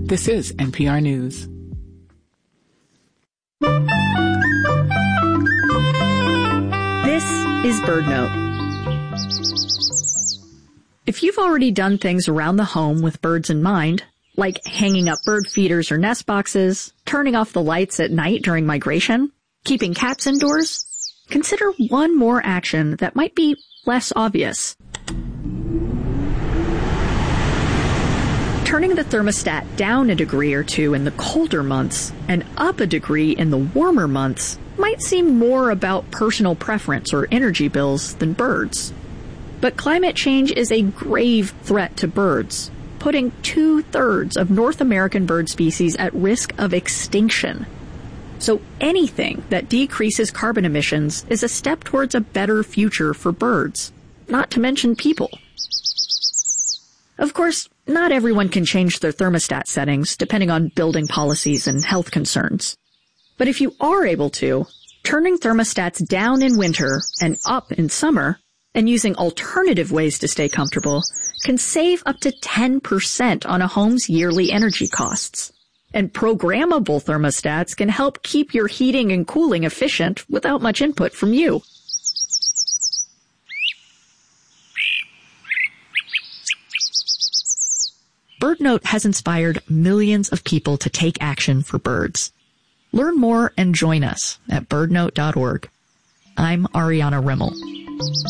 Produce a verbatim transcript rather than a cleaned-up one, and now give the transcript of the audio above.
This is N P R News. This is BirdNote. If you've already done things around the home with birds in mind, like hanging up bird feeders or nest boxes, turning off the lights at night during migration, keeping cats indoors, consider one more action that might be less obvious. Turning the thermostat down a degree or two in the colder months and up a degree in the warmer months might seem more about personal preference or energy bills than birds. But climate change is a grave threat to birds, putting two-thirds of North American bird species at risk of extinction. So anything that decreases carbon emissions is a step towards a better future for birds, not to mention people. Of course, not everyone can change their thermostat settings depending on building policies and health concerns. But if you are able to, turning thermostats down in winter and up in summer, and using alternative ways to stay comfortable, can save up to ten percent on a home's yearly energy costs. And programmable thermostats can help keep your heating and cooling efficient without much input from you. BirdNote has inspired millions of people to take action for birds. Learn more and join us at bird note dot org. I'm Ariana Rimmel.